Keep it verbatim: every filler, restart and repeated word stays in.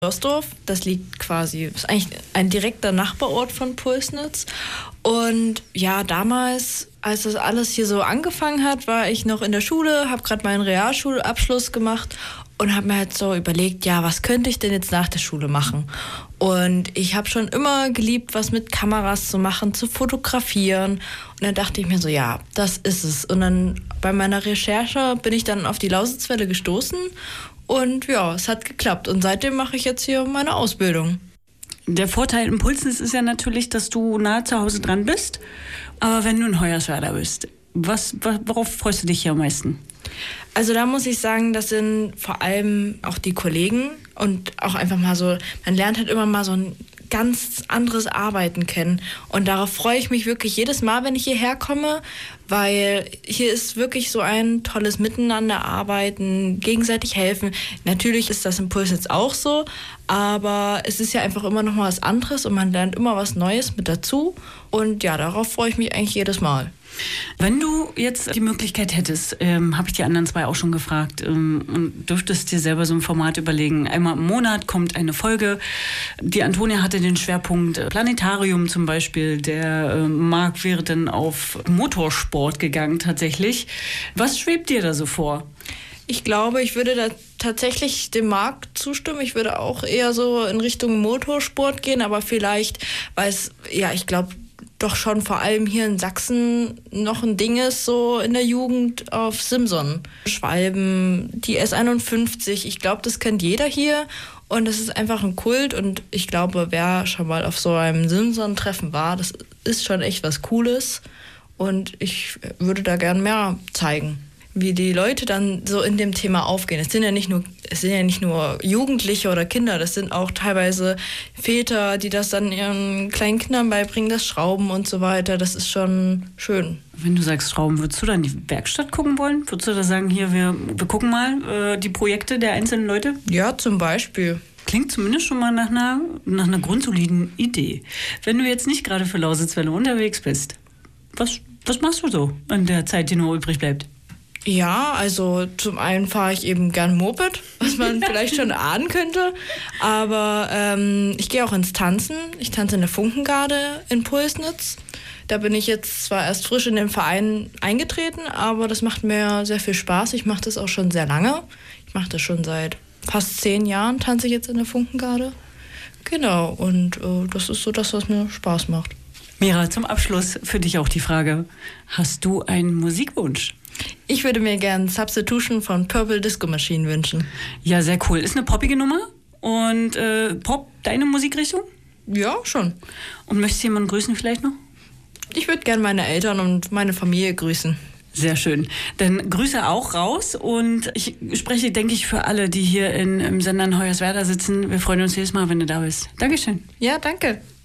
Rostorf, das liegt quasi, ist eigentlich ein direkter Nachbarort von Pulsnitz. Und ja, damals, als das alles hier so angefangen hat, war ich noch in der Schule, habe gerade meinen Realschulabschluss gemacht und habe mir halt so überlegt, ja, was könnte ich denn jetzt nach der Schule machen? Und ich habe schon immer geliebt, was mit Kameras zu machen, zu fotografieren. Und dann dachte ich mir so, ja, das ist es. Und dann bei meiner Recherche bin ich dann auf die Lausitzwelle gestoßen. Und ja, es hat geklappt. Und seitdem mache ich jetzt hier meine Ausbildung. Der Vorteil in Pulsnitz ist ja natürlich, dass du nahe zu Hause dran bist. Aber wenn du in Hoyerswerda bist, was, worauf freust du dich hier am meisten? Also da muss ich sagen, das sind vor allem auch die Kollegen und auch einfach mal so, man lernt halt immer mal so ein ganz anderes Arbeiten kennen. Und darauf freue ich mich wirklich jedes Mal, wenn ich hierher komme, weil hier ist wirklich so ein tolles Miteinander arbeiten, gegenseitig helfen. Natürlich ist das im Pulsnitz auch so, aber es ist ja einfach immer noch mal was anderes und man lernt immer was Neues mit dazu. Und ja, darauf freue ich mich eigentlich jedes Mal. Wenn du jetzt die Möglichkeit hättest, ähm, habe ich die anderen zwei auch schon gefragt, ähm, und dürftest dir selber so ein Format überlegen. Einmal im Monat kommt eine Folge. Die Antonia hatte den Schwerpunkt Planetarium zum Beispiel. Der äh, Marc wäre dann auf Motorsport gegangen tatsächlich. Was schwebt dir da so vor? Ich glaube, ich würde da tatsächlich dem Marc zustimmen. Ich würde auch eher so in Richtung Motorsport gehen, aber vielleicht, weil es, ja, ich glaube, doch schon vor allem hier in Sachsen noch ein Ding ist, so in der Jugend auf Simson. Schwalben, die S einundfünfzig, ich glaube, das kennt jeder hier und das ist einfach ein Kult und ich glaube, wer schon mal auf so einem Simson-Treffen war, das ist schon echt was Cooles und ich würde da gern mehr zeigen, wie die Leute dann so in dem Thema aufgehen. Es sind ja nicht nur, es sind ja nicht nur Jugendliche oder Kinder, das sind auch teilweise Väter, die das dann ihren kleinen Kindern beibringen, das Schrauben und so weiter. Das ist schon schön. Wenn du sagst Schrauben, würdest du dann die Werkstatt gucken wollen? Würdest du da sagen, hier, wir, wir gucken mal äh, die Projekte der einzelnen Leute? Ja, zum Beispiel. Klingt zumindest schon mal nach einer, nach einer grundsoliden Idee. Wenn du jetzt nicht gerade für Lausitzwelle unterwegs bist, was, was machst du so in der Zeit, die nur übrig bleibt? Ja, also zum einen fahre ich eben gern Moped, was man vielleicht schon ahnen könnte. Aber ähm, ich gehe auch ins Tanzen. Ich tanze in der Funkengarde in Pulsnitz. Da bin ich jetzt zwar erst frisch in den Verein eingetreten, aber das macht mir sehr viel Spaß. Ich mache das auch schon sehr lange. Ich mache das schon seit fast zehn Jahren, tanze ich jetzt in der Funkengarde. Genau, und äh, das ist so das, was mir Spaß macht. Mira, zum Abschluss für dich auch die Frage, hast du einen Musikwunsch? Ich würde mir gerne Substitution von Purple Disco Machine wünschen. Ja, sehr cool. Ist eine poppige Nummer. Und äh, Pop, deine Musikrichtung? Ja, schon. Und möchtest du jemanden grüßen vielleicht noch? Ich würde gerne meine Eltern und meine Familie grüßen. Sehr schön. Dann Grüße auch raus. Und ich spreche, denke ich, für alle, die hier in, im Sender in Hoyerswerda sitzen. Wir freuen uns jedes Mal, wenn du da bist. Dankeschön. Ja, danke.